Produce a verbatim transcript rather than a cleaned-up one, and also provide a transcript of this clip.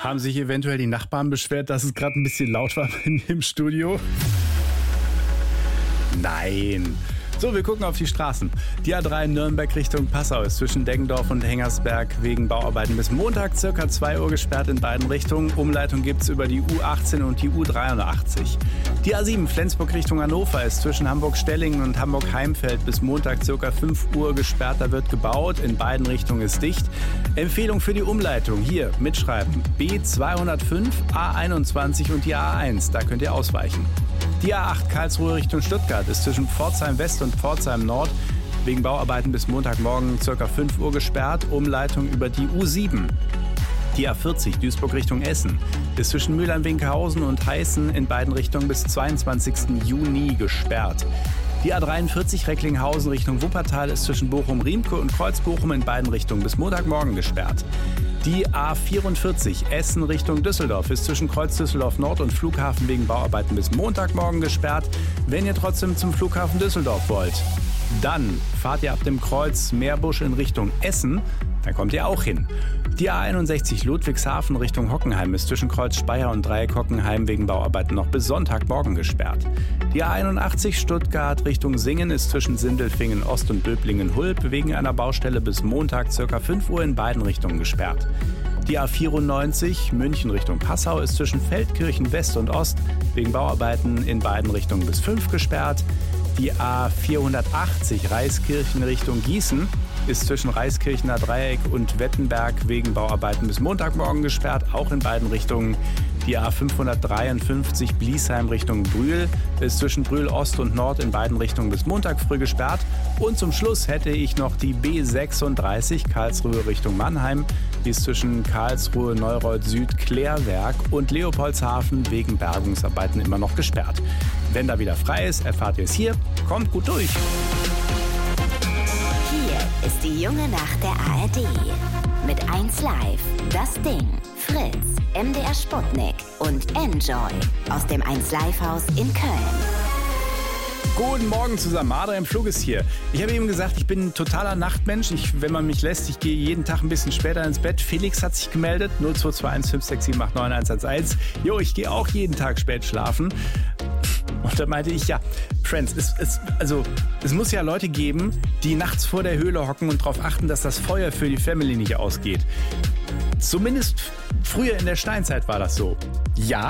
Haben sich eventuell die Nachbarn beschwert, dass es gerade ein bisschen laut war bei mir im Studio? Nein. So, wir gucken auf die Straßen. Die A drei Nürnberg Richtung Passau ist zwischen Deggendorf und Hengersberg wegen Bauarbeiten bis Montag circa zwei Uhr gesperrt in beiden Richtungen. Umleitung gibt's über die U achtzehn und die U dreiundachtzig. Die A sieben Flensburg Richtung Hannover ist zwischen Hamburg-Stellingen und Hamburg-Heimfeld bis Montag circa fünf Uhr gesperrt. Da wird gebaut. In beiden Richtungen ist dicht. Empfehlung für die Umleitung. Hier mitschreiben. B zweihundertfünf, A einundzwanzig und die A eins. Da könnt ihr ausweichen. Die A acht Karlsruhe Richtung Stuttgart ist zwischen Pforzheim West und Pforzheim Nord wegen Bauarbeiten bis Montagmorgen ca. fünf Uhr gesperrt. Umleitung über die U sieben. Die A vierzig Duisburg Richtung Essen ist zwischen Mülheim-Winkhausen und Heißen in beiden Richtungen bis zweiundzwanzigsten Juni gesperrt. Die A dreiundvierzig Recklinghausen Richtung Wuppertal ist zwischen Bochum-Riemke und Kreuzbochum in beiden Richtungen bis Montagmorgen gesperrt. Die A vierundvierzig Essen Richtung Düsseldorf ist zwischen Kreuz Düsseldorf Nord und Flughafen wegen Bauarbeiten bis Montagmorgen gesperrt. Wenn ihr trotzdem zum Flughafen Düsseldorf wollt, dann fahrt ihr ab dem Kreuz Meerbusch in Richtung Essen, dann kommt ihr auch hin. Die A einundsechzig Ludwigshafen Richtung Hockenheim ist zwischen Kreuz Speyer und Dreieck Hockenheim wegen Bauarbeiten noch bis Sonntagmorgen gesperrt. Die A einundachtzig Stuttgart Richtung Singen ist zwischen Sindelfingen Ost und Böblingen-Hulb wegen einer Baustelle bis Montag ca. fünf Uhr in beiden Richtungen gesperrt. Die A vierundneunzig München Richtung Passau ist zwischen Feldkirchen West und Ost wegen Bauarbeiten in beiden Richtungen bis fünf gesperrt. Die A vierhundertachtzig Reiskirchen Richtung Gießen ist zwischen Reiskirchener Dreieck und Wettenberg wegen Bauarbeiten bis Montagmorgen gesperrt, auch in beiden Richtungen. Die A fünfhundertdreiundfünfzig Bliesheim Richtung Brühl ist zwischen Brühl Ost und Nord in beiden Richtungen bis Montag früh gesperrt. Und zum Schluss hätte ich noch die B sechsunddreißig Karlsruhe Richtung Mannheim. Die ist zwischen Karlsruhe, Neureuth Süd, Klärwerk und Leopoldshafen wegen Bergungsarbeiten immer noch gesperrt. Wenn da wieder frei ist, erfahrt ihr es hier. Kommt gut durch. Hier ist die junge Nacht der A R D. Mit eins Live, das Ding, Fritz, M D R Sputnik und Enjoy aus dem eins Live Haus in Köln. Guten Morgen zusammen, Adrian Flug ist hier. Ich habe eben gesagt, ich bin ein totaler Nachtmensch. Ich, wenn man mich lässt, ich gehe jeden Tag ein bisschen später ins Bett. Felix hat sich gemeldet, null zwei zwei eins fünf sechs sieben acht neun eins eins eins. Jo, ich gehe auch jeden Tag spät schlafen. Und da meinte ich, ja, Friends, es, es, also, es muss ja Leute geben, die nachts vor der Höhle hocken und darauf achten, dass das Feuer für die Family nicht ausgeht. Zumindest früher in der Steinzeit war das so. Ja,